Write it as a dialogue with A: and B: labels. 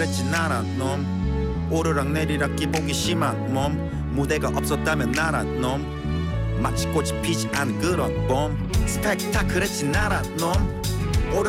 A: 그랬지 나란 놈 오르락 내리락 기복이 심한 몸 무대가 없었다면 나란 놈 마치 꽃이 피지 않은 그런 봄 스펙타클했지 나란 놈